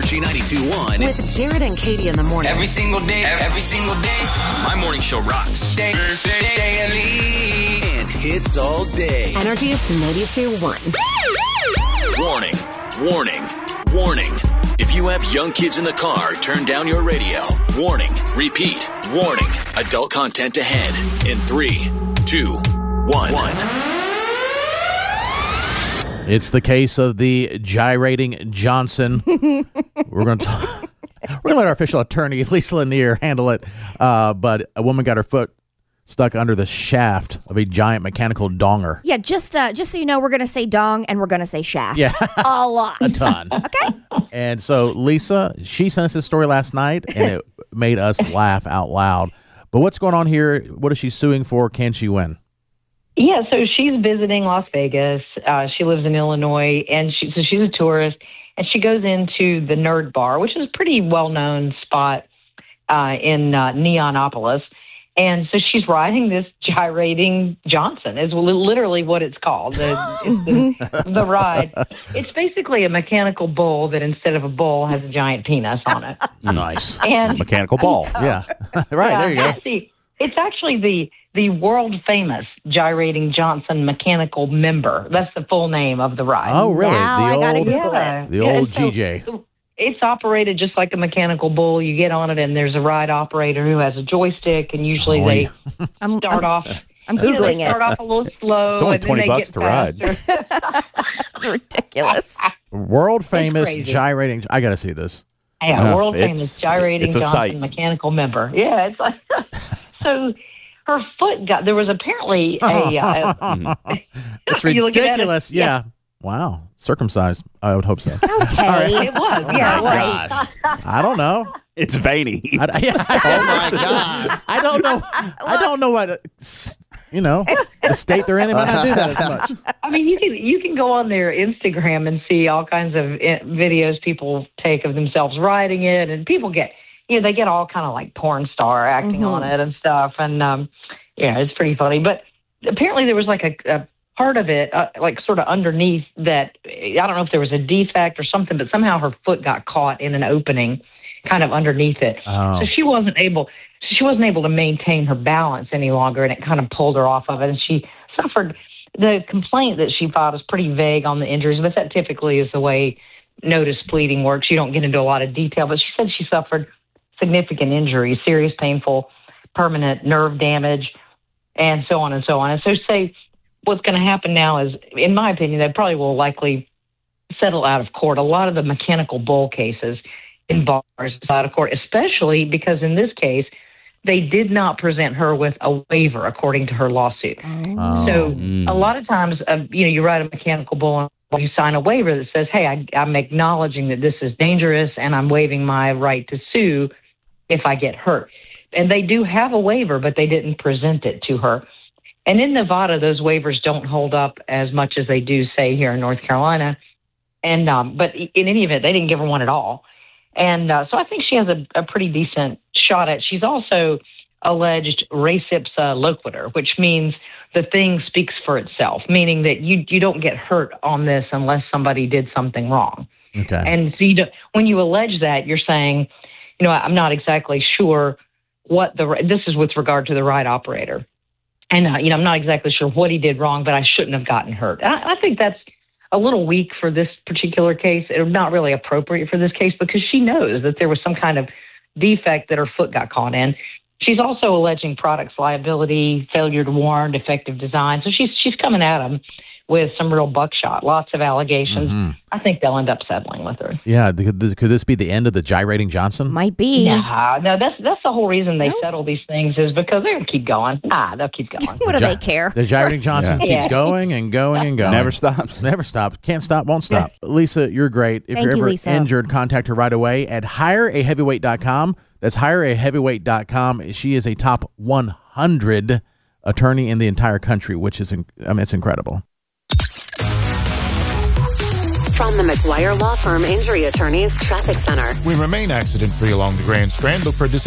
Energy 92.1. With Jared and Katie in the morning. Every single day. My morning show rocks. Daily. And hits all day. Energy 92.1. Warning. If you have young kids in the car, turn down your radio. Warning. Repeat. Warning. Adult content ahead. In 3, 2, 1. It's the case of the gyrating Johnson. We're going to let our official attorney, Lisa Lanier, handle it. But a woman got her foot stuck under the shaft of a giant mechanical donger. Yeah, just so you know, we're going to say dong and we're going to say shaft. Yeah. A lot. A ton. Okay. And so Lisa, she sent us this story last night, and it made us laugh out loud. But what's going on here? What is she suing for? Can she win? Yeah, so she's visiting Las Vegas. She lives in Illinois, and she's a tourist, and she goes into the Nerd Bar, which is a pretty well-known spot in Neonopolis. And so she's riding this gyrating Johnson, is literally what it's called, the ride. It's basically a mechanical bull that instead of a bull has a giant penis on it. Nice. And mechanical ball. Yeah. Right, there you go. See, it's actually the world-famous gyrating Johnson mechanical member. That's the full name of the ride. Oh, really? Now I gotta Google it. The old GJ. So it's operated just like a mechanical bull. You get on it, and there's a ride operator who has a joystick, and usually they start off. I'm Googling they start off a little slow. It's only and then they $20 get to ride. It's ridiculous. World famous crazy. gyrating. I got to see this. Yeah, world famous gyrating it's a Johnson sight. mechanical member. Yeah, it's like so. Her foot there was apparently a. It's you looking at it? ridiculous. Yeah. Wow. Circumcised. I would hope so. Okay. It was. Yeah, it was. God. I don't know. It's veiny. Oh my God. I don't know what, the state they're in. They might not do that as much. I mean, you can go on their Instagram and see all kinds of videos people take of themselves riding it, and people get, they get all kind of like porn star acting on it and stuff, and it's pretty funny. But apparently there was like a part of it, like sort of underneath that. I don't know if there was a defect or something, but somehow her foot got caught in an opening, kind of underneath it. Oh. So she wasn't able to maintain her balance any longer, and it kind of pulled her off of it, and she suffered. The complaint that she filed is pretty vague on the injuries, but that typically is the way notice pleading works. You don't get into a lot of detail, but she said she suffered significant injuries, serious, painful, permanent nerve damage, and so on and so on. And so say what's going to happen now is, in my opinion, they probably will likely settle out of court. A lot of the mechanical bull cases in bars out of court, especially because in this case, they did not present her with a waiver according to her lawsuit. So a lot of times, you ride a mechanical bull and you sign a waiver that says, hey, I'm acknowledging that this is dangerous and I'm waiving my right to sue if I get hurt. And they do have a waiver, but they didn't present it to her. And in Nevada, those waivers don't hold up as much as they do, say, here in North Carolina. And but in any event, they didn't give her one at all. And so I think she has a pretty decent shot at. She's also alleged res ipsa loquitur, which means the thing speaks for itself, meaning that you don't get hurt on this unless somebody did something wrong. Okay. And so when you allege that, you're saying, I'm not exactly sure this is with regard to the ride operator. And, I'm not exactly sure what he did wrong, but I shouldn't have gotten hurt. I think that's a little weak for this particular case. It's not really appropriate for this case because she knows that there was some kind of defect that her foot got caught in. She's also alleging products liability, failure to warn, defective design. So she's coming at him with some real buckshot, lots of allegations. Mm-hmm. I think they'll end up settling with her. Yeah. Could this be the end of the gyrating Johnson? Might be. No, that's the whole reason they settle these things is because they're going to keep going. They'll keep going. What do they care? The gyrating Johnson keeps Yeah. going and going and going. Never stops. Never stops. Can't stop, won't stop. Lisa, you're great. If Thank you're you, ever Lisa. injured, contact her right away at hireaheavyweight.com. That's hireaheavyweight.com. She is a top 100 attorney in the entire country, which is, it's incredible. From the McGuire Law Firm Injury Attorneys Traffic Center. We remain accident-free along the Grand Strand. Look for